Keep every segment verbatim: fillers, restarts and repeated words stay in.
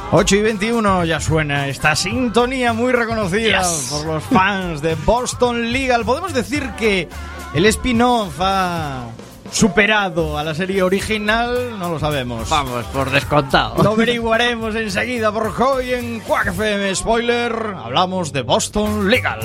ocho y veintiuno, ya suena esta sintonía muy reconocida yes. por los fans de Boston Legal. Podemos decir que el spin-off ha superado a la serie original, no lo sabemos. Vamos, por descontado. Lo averiguaremos enseguida por hoy en Quack F M. Spoiler, hablamos de Boston Legal.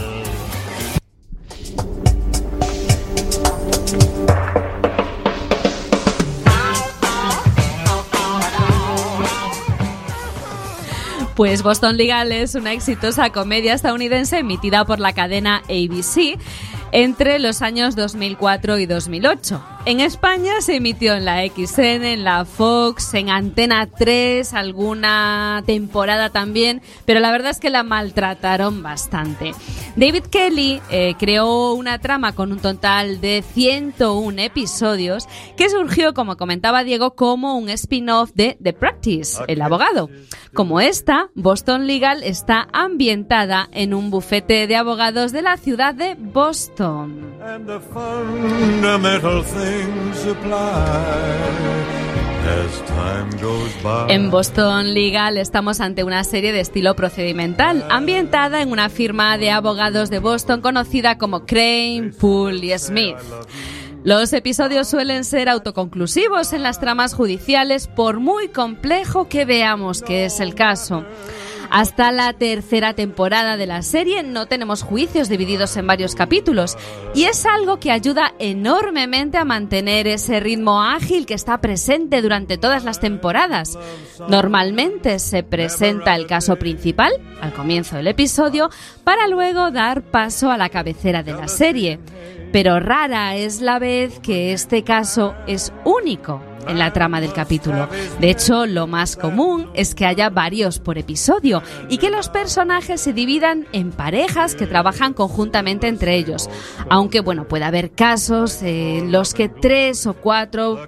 Pues Boston Legal es una exitosa comedia estadounidense emitida por la cadena A B C entre los años dos mil cuatro y dos mil ocho. En España se emitió en la X N, en la Fox, en Antena tres, alguna temporada también, pero la verdad es que la maltrataron bastante. David Kelly eh, creó una trama con un total de ciento uno episodios que surgió, como comentaba Diego, como un spin-off de The Practice, El Abogado. Como esta, Boston Legal está ambientada en un bufete de abogados de la ciudad de Boston. And the fundamental things apply as time goes by. En Boston Legal estamos ante una serie de estilo procedimental, ambientada en una firma de abogados de Boston conocida como Crane, Poole y Smith. Los episodios suelen ser autoconclusivos en las tramas judiciales, por muy complejo que veamos que es el caso. Hasta la tercera temporada de la serie no tenemos juicios divididos en varios capítulos, y es algo que ayuda enormemente a mantener ese ritmo ágil que está presente durante todas las temporadas. Normalmente se presenta el caso principal al comienzo del episodio para luego dar paso a la cabecera de la serie, pero rara es la vez que este caso es único en la trama del capítulo. De hecho, lo más común es que haya varios por episodio y que los personajes se dividan en parejas que trabajan conjuntamente entre ellos. Aunque, bueno, puede haber casos en los que tres o cuatro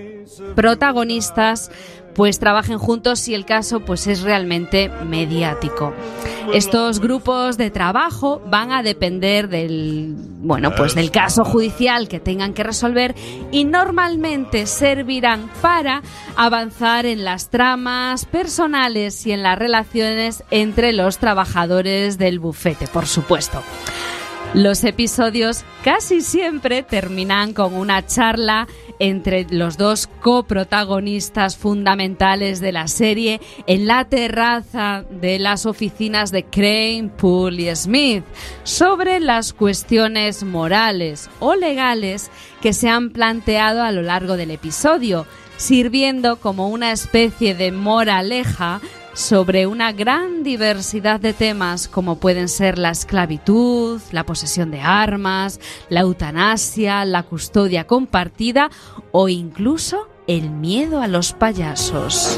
protagonistas pues trabajen juntos y el caso pues es realmente mediático. Estos grupos de trabajo van a depender del, bueno, pues del caso judicial que tengan que resolver y normalmente servirán para avanzar en las tramas personales y en las relaciones entre los trabajadores del bufete, por supuesto. Los episodios casi siempre terminan con una charla entre los dos coprotagonistas fundamentales de la serie en la terraza de las oficinas de Crane, Poole y Smith sobre las cuestiones morales o legales que se han planteado a lo largo del episodio, sirviendo como una especie de moraleja sobre una gran diversidad de temas como pueden ser la esclavitud, la posesión de armas, la eutanasia, la custodia compartida o incluso el miedo a los payasos.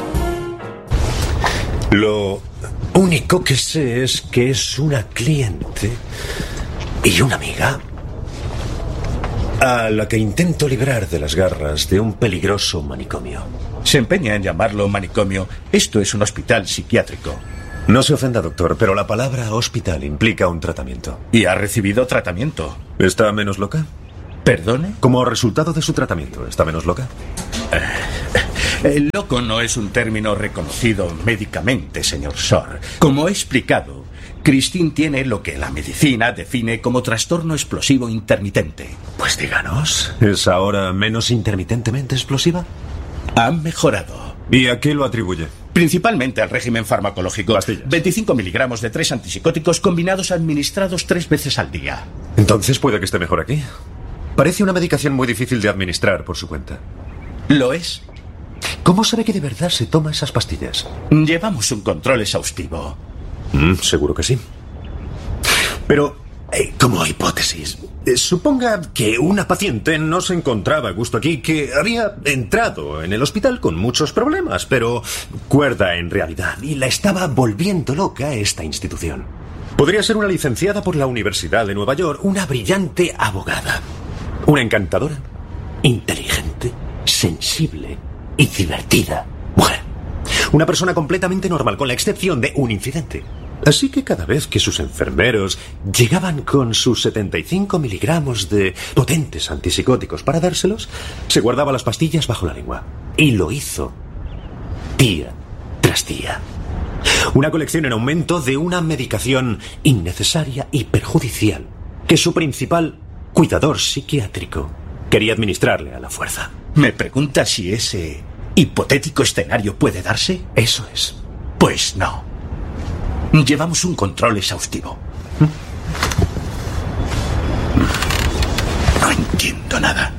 Lo único que sé es que es una cliente y una amiga a la que intento librar de las garras de un peligroso manicomio. Se empeña en llamarlo manicomio. Esto es un hospital psiquiátrico. No se ofenda, doctor, pero la palabra hospital implica un tratamiento. Y ha recibido tratamiento. ¿Está menos loca? ¿Perdone? Como resultado de su tratamiento, ¿está menos loca? Eh, el loco no es un término reconocido médicamente, señor Shore. Como he explicado, Christine tiene lo que la medicina define como trastorno explosivo intermitente. Pues díganos, ¿es ahora menos intermitentemente explosiva? Ha mejorado. ¿Y a qué lo atribuye? Principalmente al régimen farmacológico. Pastillas. veinticinco miligramos de tres antipsicóticos combinados administrados tres veces al día. Entonces puede que esté mejor aquí. Parece una medicación muy difícil de administrar por su cuenta. ¿Lo es? ¿Cómo sabe que de verdad se toma esas pastillas? Llevamos un control exhaustivo. Mm, seguro que sí. Pero, eh, como hipótesis, eh, suponga que una paciente no se encontraba a gusto aquí, que había entrado en el hospital con muchos problemas, pero cuerda en realidad, y la estaba volviendo loca esta institución. Podría ser una licenciada por la Universidad de Nueva York, una brillante abogada, una encantadora, inteligente, sensible y divertida mujer. Una persona completamente normal, con la excepción de un incidente. Así que cada vez que sus enfermeros llegaban con sus setenta y cinco miligramos de potentes antipsicóticos para dárselos, se guardaba las pastillas bajo la lengua. Y lo hizo día tras día. Una colección en aumento de una medicación innecesaria y perjudicial que su principal cuidador psiquiátrico quería administrarle a la fuerza. ¿Me pregunta si ese hipotético escenario puede darse? Eso es. Pues no. Llevamos un control exhaustivo. No entiendo nada.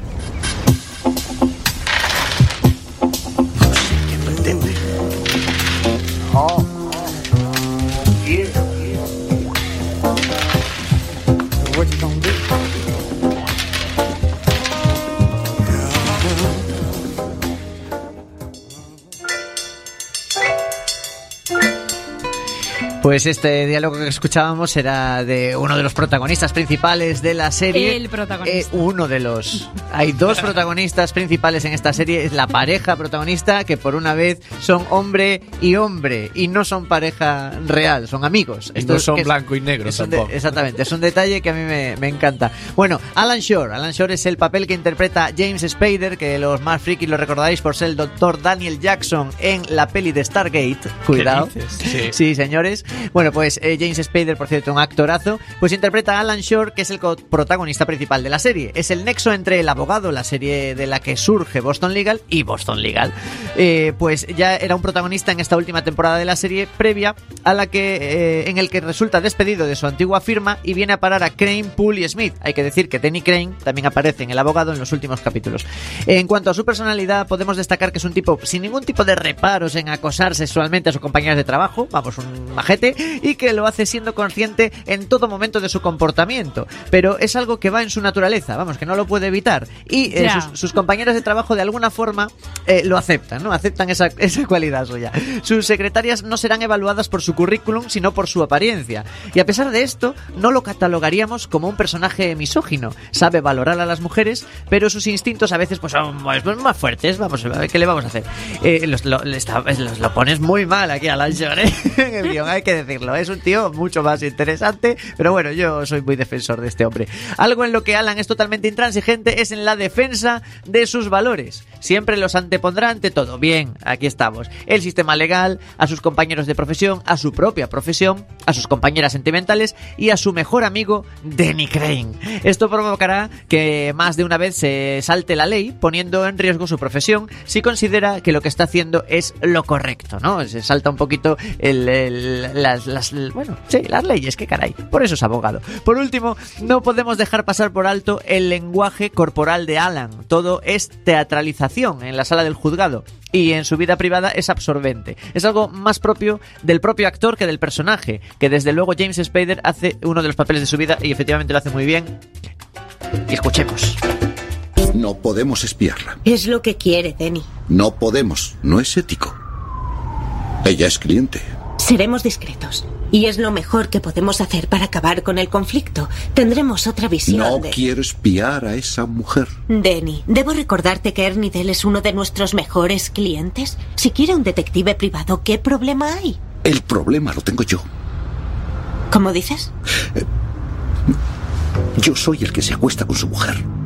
No sé qué pretende. Oh. Yeah. What you gonna do? Pues este diálogo que escuchábamos era de uno de los protagonistas principales de la serie. El protagonista. Eh, uno de los. Hay dos protagonistas principales en esta serie. Es la pareja protagonista que por una vez son hombre y hombre. Y no son pareja real, son amigos. Y no son blanco y negro tampoco. De, exactamente, es un detalle que a mí me, me encanta. Bueno, Alan Shore. Alan Shore es el papel que interpreta James Spader, que los más frikis lo recordaréis por ser el doctor Daniel Jackson en la peli de Stargate. Cuidado. ¿Qué dices? Sí. Sí, señores. Bueno, pues eh, James Spader, por cierto, un actorazo, pues interpreta a Alan Shore, que es el protagonista principal de la serie. Es el nexo entre El Abogado, la serie de la que surge Boston Legal, y Boston Legal. Eh, pues ya era un protagonista en esta última temporada de la serie, previa a la que eh, en el que resulta despedido de su antigua firma y viene a parar a Crane, Poole y Smith. Hay que decir que Denny Crane también aparece en El Abogado en los últimos capítulos. En cuanto a su personalidad, podemos destacar que es un tipo sin ningún tipo de reparos en acosar sexualmente a sus compañeras de trabajo, vamos, un majete, y que lo hace siendo consciente en todo momento de su comportamiento, pero es algo que va en su naturaleza, vamos, que no lo puede evitar, y eh, sus, sus compañeras de trabajo de alguna forma eh, lo aceptan, ¿no? Aceptan esa, esa cualidad suya. Sus secretarias no serán evaluadas por su currículum, sino por su apariencia, y a pesar de esto, no lo catalogaríamos como un personaje misógino. Sabe valorar a las mujeres, pero sus instintos a veces pues son pues, más fuertes, vamos, a ver qué le vamos a hacer. Eh, los, lo, está, los, lo pones muy mal aquí a Alan Shore, ¿eh? En el guión, hay que decirlo. Es un tío mucho más interesante, pero bueno, yo soy muy defensor de este hombre. Algo en lo que Alan es totalmente intransigente es en la defensa de sus valores. Siempre los antepondrá ante todo. Bien, aquí estamos. El sistema legal, a sus compañeros de profesión, a su propia profesión, a sus compañeras sentimentales y a su mejor amigo, Denny Crane. Esto provocará que más de una vez se salte la ley, poniendo en riesgo su profesión si considera que lo que está haciendo es lo correcto, ¿no? Se salta un poquito el, el, las, las, bueno, sí, las leyes, qué caray. Por eso es abogado. Por último, no podemos dejar pasar por alto el lenguaje corporal de Alan. Todo es teatralización en la sala del juzgado. Y en su vida privada es absorbente. Es algo más propio del propio actor que del personaje, que desde luego James Spader hace uno de los papeles de su vida y efectivamente lo hace muy bien. Y escuchemos. No podemos espiarla. Es lo que quiere, Denny. No podemos, no es ético. Ella es cliente. Seremos discretos. Y es lo mejor que podemos hacer para acabar con el conflicto. Tendremos otra visión No de... quiero espiar a esa mujer. Denny, ¿debo recordarte que Ernie Dell es uno de nuestros mejores clientes? Si quiere un detective privado, ¿qué problema hay? El problema lo tengo yo. ¿Cómo dices? Eh, yo soy el que se acuesta con su mujer.